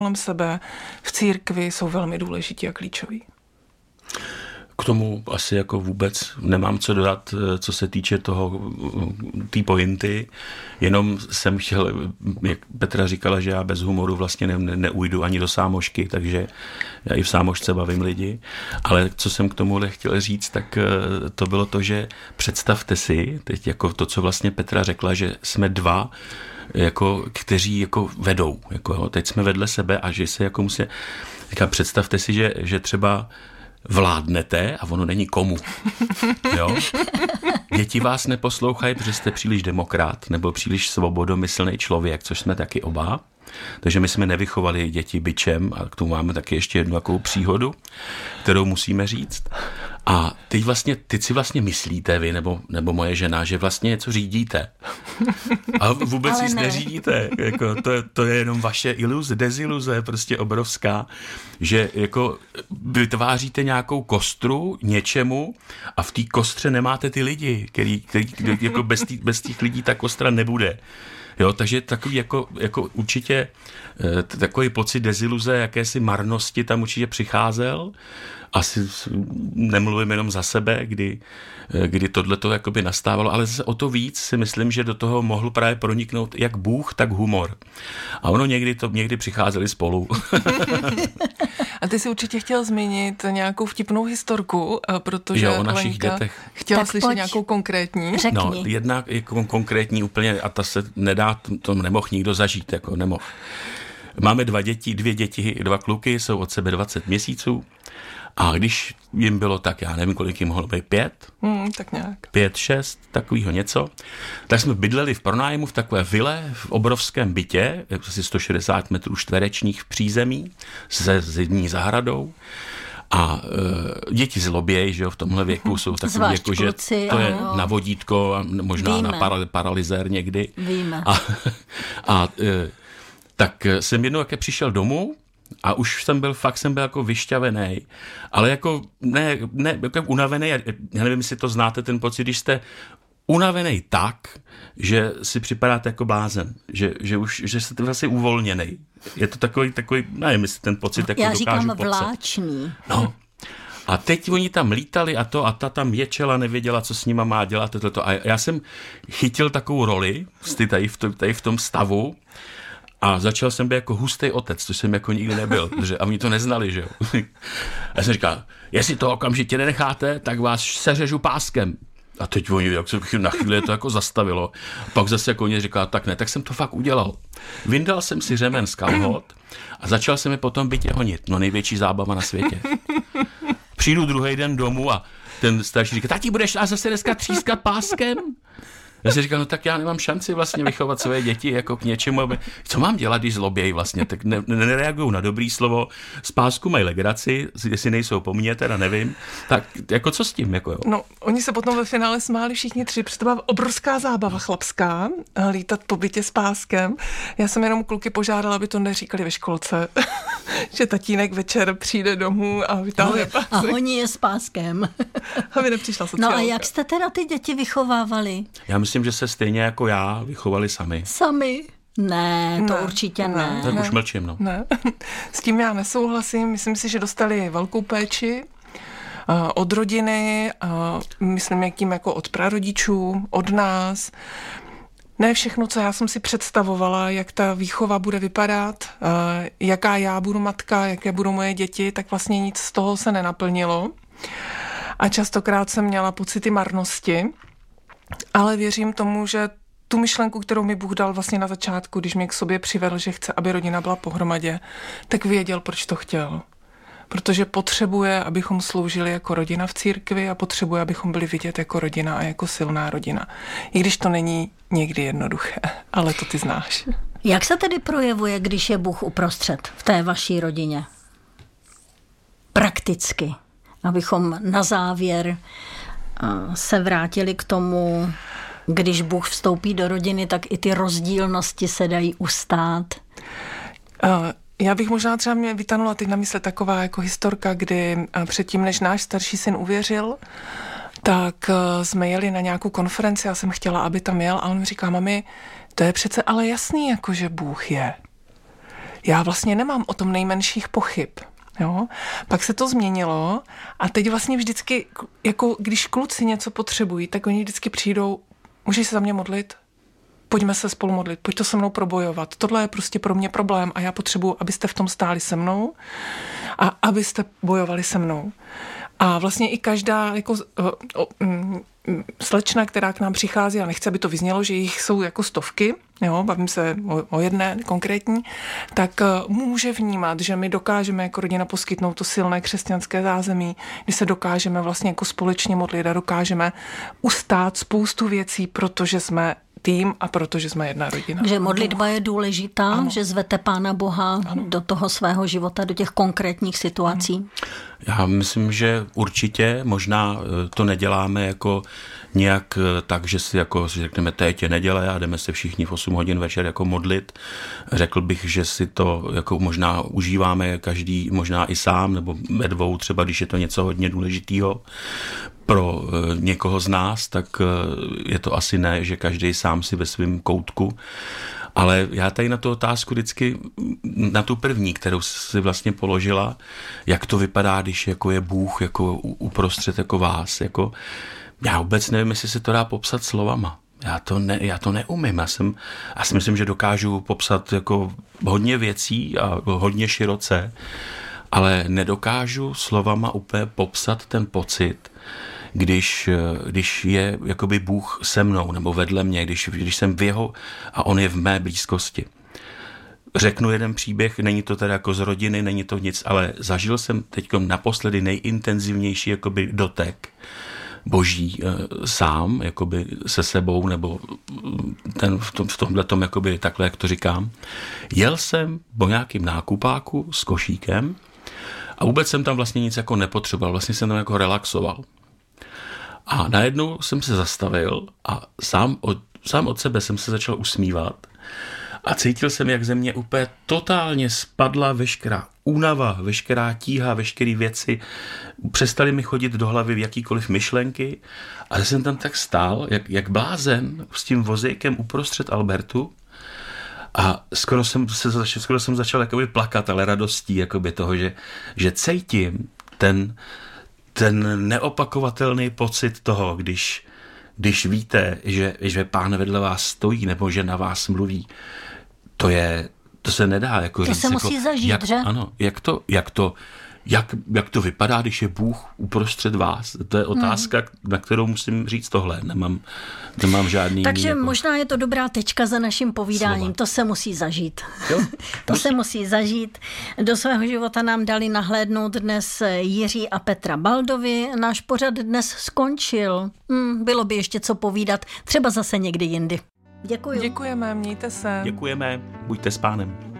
kolem sebe v církvi jsou velmi důležití a klíčoví. K tomu asi jako vůbec nemám co dodat, co se týče té pointy, jenom jsem chtěl, jak Petra říkala, že já bez humoru vlastně neujdu ani do sámošky, takže já i v sámošce bavím lidi, ale co jsem k tomuhle chtěl říct, tak to bylo to, že představte si, teď jako to, co vlastně Petra řekla, že jsme dva, jako, kteří jako vedou, jako, teď jsme vedle sebe a že se jako musí, představte si, že třeba vládnete a ono není komu. Jo? Děti vás neposlouchají, protože jste příliš demokrat nebo příliš svobodomyslný člověk, což jsme taky oba. Takže my jsme nevychovali děti bičem a k tomu máme taky ještě jednu takovou příhodu, kterou musíme říct. A teď si vlastně myslíte vy, nebo moje žena, že vlastně něco řídíte. A vůbec nic neřídíte. Jako, to je jenom vaše iluze, deziluze, prostě obrovská, že jako vytváříte nějakou kostru něčemu a v té kostře nemáte ty lidi, který jako bez těch lidí ta kostra nebude. Jo, takže takový jako určitě takový pocit deziluze, jakési marnosti tam určitě přicházel. Asi nemluvím jenom za sebe, kdy tohleto jakoby nastávalo, ale zase o to víc si myslím, že do toho mohl právě proniknout jak Bůh, tak humor. A ono někdy přicházeli spolu. A ty si určitě chtěl zmínit nějakou vtipnou historku, protože o našich dětech. Chtěla slyšet nějakou konkrétní. Řekni. No, jedna jako konkrétní úplně, a ta se nedá, to nemohl nikdo zažít, jako nemohl. Máme dvě děti, dva kluky, jsou od sebe 20 měsíců. A když jim bylo tak, já nevím, kolik jim mohlo být, 5? Tak nějak. 5, 6, takovýho něco. Tak jsme bydleli v pronájmu v takové vile, v obrovském bytě, asi 160 metrů čtverečních v přízemí, se zimní zahradou. A děti zlobějí, že jo, v tomhle věku jsou takový věku, že to je na vodítko a možná víme. Na paralyzér někdy. Víme. Tak jsem jednou jaké přišel domů a už jsem byl jako vyšťavený, ale jako ne jako unavený, já nevím, jestli to znáte ten pocit, když jste unavený tak, že si připadáte jako blázen, že jste vlastně uvolněný. Je to takový, nevím, jestli ten pocit jako dokážu popsat. Já říkám vláčný. No. A teď oni tam lítali a ta tam ječela, nevěděla, co s nima má dělat. A já jsem chytil takovou roli tady v tom stavu a začal jsem být jako hustý otec, což jsem jako nikdy nebyl, a oni to neznali, že jo. Já jsem říkal, jestli to okamžitě nenecháte, tak vás seřežu páskem. A teď oni, jak se na chvíli to jako zastavilo. A pak zase jako oni říkal, tak ne, tak jsem to fakt udělal. Vyndal jsem si řemen z kalhot a začal jsem je potom bytě honit. No největší zábava na světě. Přijdu druhý den domů a ten starší říká, tati, budeš nás zase dneska třískat páskem? Já si říkám, no tak já nemám šanci vlastně vychovat své děti jako k něčemu. Co mám dělat, když zlobějí vlastně? Tak nereagují na dobrý slovo. Z pásku mají legraci, jestli nejsou po mně, teda nevím. Tak jako co s tím? Jako, jo? No, oni se potom ve finále smáli všichni tři, protože to byla obrovská zábava chlapská, lítat po bytě s páskem. Já jsem jenom kluky požádala, aby to neříkali ve školce, že tatínek večer přijde domů a vytáhne pásek. A honí je s páskem. Aby nepřišla sociálka. No a jak jste teda ty děti vychovávali? Já myslím, že se stejně jako já vychovali sami. Sami? Ne, to určitě ne. Tak už mlčím, no. Ne. S tím já nesouhlasím. Myslím si, že dostali velkou péči od rodiny, myslím, jak tím jako od prarodičů, od nás. Ne všechno, co já jsem si představovala, jak ta výchova bude vypadat, jaká já budu matka, jaké budou moje děti, tak vlastně nic z toho se nenaplnilo. A častokrát jsem měla pocity marnosti, ale věřím tomu, že tu myšlenku, kterou mi Bůh dal vlastně na začátku, když mě k sobě přivedl, že chce, aby rodina byla pohromadě, tak věděl, proč to chtěl. Protože potřebuje, abychom sloužili jako rodina v církvi a potřebuje, abychom byli vidět jako rodina a jako silná rodina. I když to není někdy jednoduché, ale to ty znáš. Jak se tedy projevuje, když je Bůh uprostřed v té vaší rodině? Prakticky. Abychom na závěr se vrátili k tomu, když Bůh vstoupí do rodiny, tak i ty rozdílnosti se dají ustát. Já bych možná třeba mě vytanula teď na mysli taková jako historka, kdy předtím, než náš starší syn uvěřil, tak jsme jeli na nějakou konferenci, já jsem chtěla, aby tam jel a on mi říká, mami, to je přece ale jasný, jako že Bůh je. já vlastně nemám o tom nejmenších pochyb. Jo? Pak se to změnilo a teď vlastně vždycky, jako když kluci něco potřebují, tak oni vždycky přijdou, můžeš se za mě modlit? Pojďme se spolu modlit, pojď to se mnou probojovat. Tohle je prostě pro mě problém a já potřebuji, abyste v tom stáli se mnou a abyste bojovali se mnou. A vlastně i každá jako slečna, která k nám přichází, a nechci, aby to vyznělo, že jich jsou jako stovky, jo, bavím se o jedné konkrétní, tak může vnímat, že my dokážeme jako rodina poskytnout to silné křesťanské zázemí, kdy se dokážeme vlastně jako společně modlit a dokážeme ustát spoustu věcí, protože jsme tým a protože jsme jedna rodina. Že modlitba je důležitá, ano. Že zvete Pána Boha do toho svého života, do těch konkrétních situací. Ano. Já myslím, že určitě, možná to neděláme jako nějak tak, že si jako řekneme, teď je neděle a jdeme se všichni v 8 hodin večer jako modlit. Řekl bych, že si to jako možná užíváme každý, možná i sám, nebo ve dvou třeba, když je to něco hodně důležitého pro někoho z nás, tak je to asi ne, že každý sám si ve svém koutku. Ale já tady na tu otázku vždycky, na tu první, kterou si vlastně položila, jak to vypadá, když jako je Bůh jako uprostřed jako vás. Jako, já vůbec nevím, jestli se to dá popsat slovama. Já to neumím. Já si myslím, že dokážu popsat jako hodně věcí a hodně široce, ale nedokážu slovama úplně popsat ten pocit, když je jakoby Bůh se mnou nebo vedle mě, když jsem v jeho a on je v mé blízkosti. Řeknu jeden příběh, není to teda jako z rodiny, není to nic, ale zažil jsem teď naposledy nejintenzivnější jakoby dotek Boží sám, jakoby se sebou, nebo v tomhletom, jakoby takhle, jak to říkám. Jel jsem po nějakým nákupáku s košíkem a vůbec jsem tam vlastně nic jako nepotřeboval, vlastně jsem tam jako relaxoval. A najednou jsem se zastavil a sám od sebe jsem se začal usmívat a cítil jsem, jak ze mě úplně totálně spadla veškerá únava, veškerá tíha, veškeré věci. Přestaly mi chodit do hlavy jakýkoliv myšlenky a jsem tam tak stál, jak blázen s tím vozíkem uprostřed Albertu a skoro jsem začal jakoby plakat, ale radostí jakoby toho, že cítím ten neopakovatelný pocit toho, když víte, že Pán vedle vás stojí nebo že na vás mluví, to se nedá jako říct. To se musí zažít, že? Ano, jak to vypadá, když je Bůh uprostřed vás? To je otázka, na kterou musím říct tohle. Nemám žádný... Takže jako... možná je to dobrá tečka za naším povídáním. Slova. To se musí zažít. Jo? Se musí zažít. Do svého života nám dali nahlédnout dnes Jiří a Petra Baldovi. Náš pořad dnes skončil. Bylo by ještě co povídat. Třeba zase někdy jindy. Děkuji. Děkujeme, mějte se. Děkujeme, buďte s Pánem.